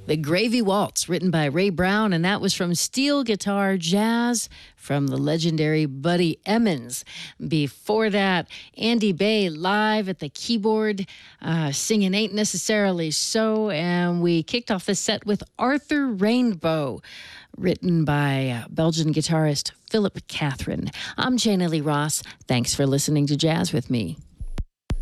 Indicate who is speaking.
Speaker 1: The Gravy Waltz, written by Ray Brown, and that was from Steel Guitar Jazz from the legendary Buddy Emmons. Before that, Andy Bay live at the keyboard, singing Ain't Necessarily So, and we kicked off the set with Arthur Rainbow, written by Belgian guitarist Philip Catherine. I'm Jana Lee Ross. Thanks for listening to Jazz with me.